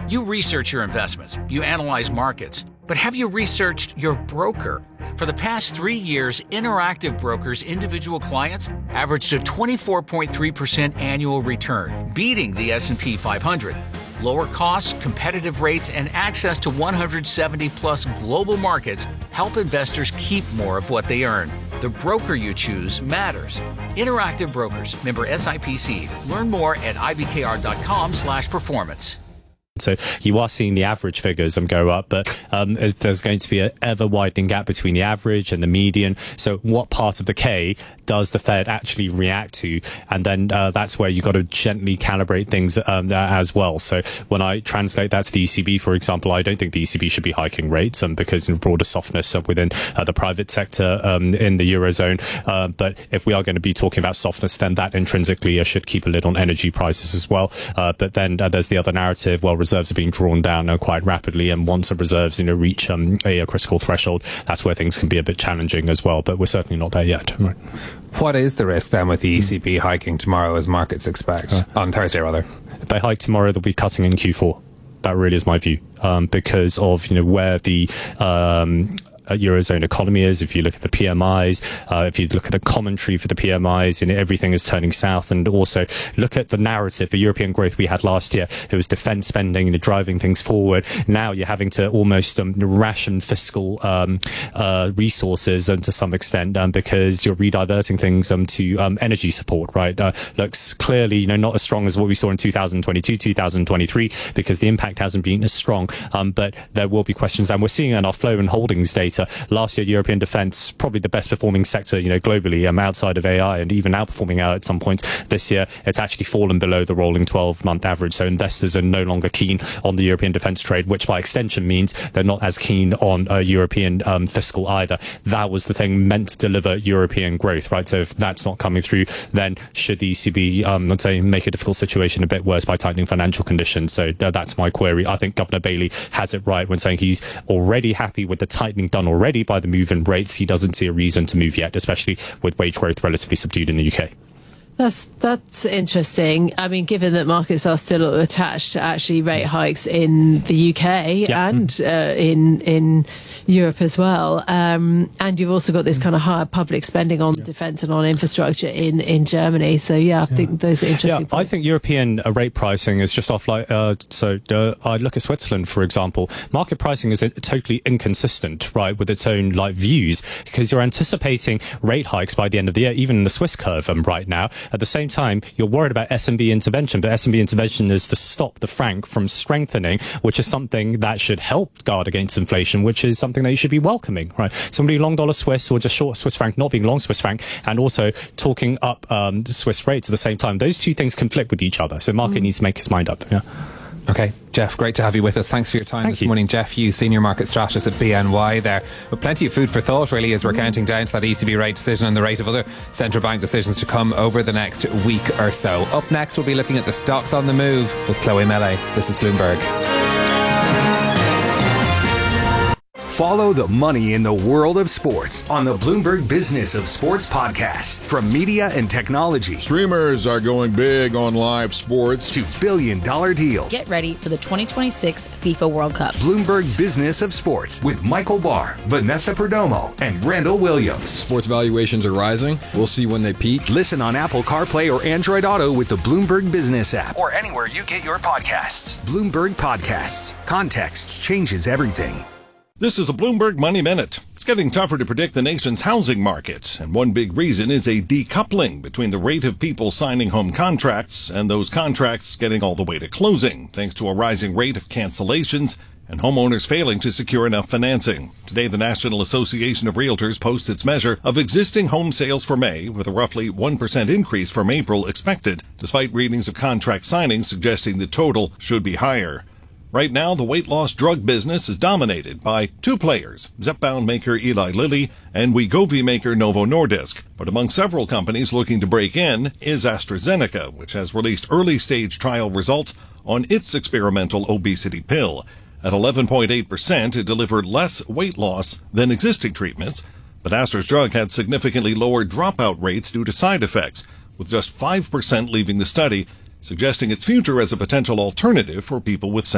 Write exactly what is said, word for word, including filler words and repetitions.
You research your investments, you analyze markets, but have you researched your broker? For the past three years, Interactive Brokers' individual clients averaged a twenty-four point three percent annual return, beating the S and P five hundred. Lower costs, competitive rates, and access to one hundred seventy plus global markets help investors keep more of what they earn. The broker you choose matters. Interactive Brokers, member S I P C. Learn more at ibkr.com slash performance. So you are seeing the average figures um, go up, but um, there's going to be an ever widening gap between the average and the median. So what part of the K does the Fed actually react to? And then uh, that's where you've got to gently calibrate things um, as well. So when I translate that to the E C B, for example, I don't think the E C B should be hiking rates um, because of broader softness uh, within uh, the private sector um, in the Eurozone. Uh, but if we are going to be talking about softness, then that intrinsically uh, should keep a lid on energy prices as well. Uh, but then uh, there's the other narrative, well, reserves are being drawn down uh, quite rapidly, and once the reserves you know reach um, a, a critical threshold, that's where things can be a bit challenging as well, but we're certainly not there yet. Right. What is the risk then with the E C B hiking tomorrow as markets expect, uh, on Thursday rather? If they hike tomorrow, they'll be cutting in Q four. That really is my view, um, because of you know where the um, Eurozone economy is. If you look at the P M Is, uh, if you look at the commentary for the P M Is, you know, everything is turning south. And also look at the narrative for European growth we had last year. It was defence spending, you know, driving things forward. Now you're having to almost um, ration fiscal um, uh, resources um, to some extent um, because you're rediverting things um, to um, energy support, right? Uh, looks clearly, you know, not as strong as what we saw in two thousand twenty-two, two thousand twenty-three, because the impact hasn't been as strong. Um, but there will be questions, and we're seeing in our flow and holdings data. Last year, European defence, probably the best performing sector, you know, globally, um, outside of A I, and even outperforming out at some points. This year, it's actually fallen below the rolling twelve month average. So investors are no longer keen on the European defence trade, which by extension means they're not as keen on uh, European um, fiscal either. That was the thing meant to deliver European growth, right? So if that's not coming through, then should the E C B, um, let's say, make a difficult situation a bit worse by tightening financial conditions? So uh, that's my query. I think Governor Bailey has it right when saying he's already happy with the tightening done already by the move in rates. He doesn't see a reason to move yet, especially with wage growth relatively subdued in the U K. That's that's interesting. I mean, given that markets are still attached to actually rate hikes in the U K yeah. and uh, in in Europe as well, um, and you've also got this kind of higher public spending on yeah. defence and on infrastructure in, in Germany. So yeah, I yeah. think those are interesting. Yeah, I think European uh, rate pricing is just off. Like uh, so, uh, I look at Switzerland, for example. Market pricing is totally inconsistent, right, with its own like views, because you're anticipating rate hikes by the end of the year, even in the Swiss curve um, right now. At the same time, you're worried about S and B intervention, but S and B intervention is to stop the franc from strengthening, which is something that should help guard against inflation, which is something that you should be welcoming, right? Somebody long dollar Swiss or just short Swiss franc, not being long Swiss franc, and also talking up um, the Swiss rates at the same time. Those two things conflict with each other, so the market mm. needs to make its mind up. Yeah. Okay, Jeff, great to have you with us. Thanks for your time Thank this you. morning. Jeff Hughes, Senior Market Strategist at B N Y there. With plenty of food for thought, really, as we're counting down to that E C B rate decision and the rate of other central bank decisions to come over the next week or so. Up next, we'll be looking at the stocks on the move with Chloe Mele. This is Bloomberg. Follow the money in the world of sports on the Bloomberg Business of Sports podcast. From media and technology, streamers are going big on live sports, to billion dollar deals. Get ready for the twenty twenty-six FIFA World Cup. Bloomberg Business of Sports with Michael Barr, Vanessa Perdomo, and Randall Williams. Sports valuations are rising. We'll see when they peak. Listen on Apple CarPlay or Android Auto with the Bloomberg Business app, or anywhere you get your podcasts. Bloomberg Podcasts. Context changes everything. This is a Bloomberg Money Minute. It's getting tougher to predict the nation's housing market, and one big reason is a decoupling between the rate of people signing home contracts and those contracts getting all the way to closing, thanks to a rising rate of cancellations and homeowners failing to secure enough financing. Today, the National Association of Realtors posts its measure of existing home sales for May, with a roughly one percent increase from April expected, despite readings of contract signings suggesting the total should be higher. Right now, the weight loss drug business is dominated by two players, Zepbound maker Eli Lilly and Wegovy maker Novo Nordisk. But among several companies looking to break in is AstraZeneca, which has released early-stage trial results on its experimental obesity pill. At eleven point eight percent, it delivered less weight loss than existing treatments, but Astra's drug had significantly lower dropout rates due to side effects, with just five percent leaving the study, suggesting its future as a potential alternative for people with